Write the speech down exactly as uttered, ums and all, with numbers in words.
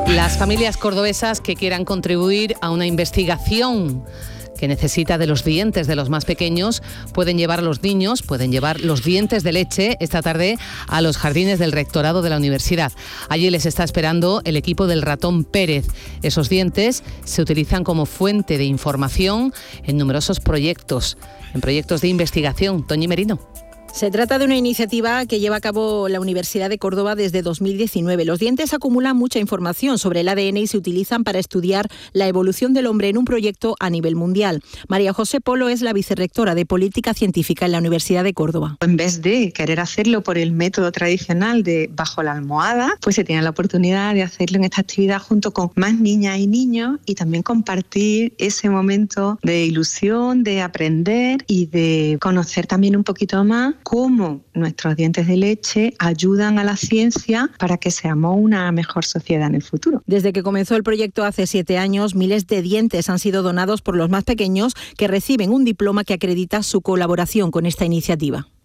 Las familias cordobesas que quieran contribuir a una investigación que necesita de los dientes de los más pequeños, pueden llevar a los niños, pueden llevar los dientes de leche esta tarde a los jardines del rectorado de la universidad. Allí les está esperando el equipo del ratón Pérez. Esos dientes se utilizan como fuente de información en numerosos proyectos, en proyectos de investigación. Toñi Merino. Se trata de una iniciativa que lleva a cabo la Universidad de Córdoba desde dos mil diecinueve. Los dientes acumulan mucha información sobre el A D N y se utilizan para estudiar la evolución del hombre en un proyecto a nivel mundial. María José Polo es la vicerrectora de Política Científica en la Universidad de Córdoba. En vez de querer hacerlo por el método tradicional de bajo la almohada, pues se tiene la oportunidad de hacerlo en esta actividad junto con más niñas y niños y también compartir ese momento de ilusión, de aprender y de conocer también un poquito más cómo nuestros dientes de leche ayudan a la ciencia para que seamos una mejor sociedad en el futuro. Desde que comenzó el proyecto hace siete años, miles de dientes han sido donados por los más pequeños que reciben un diploma que acredita su colaboración con esta iniciativa.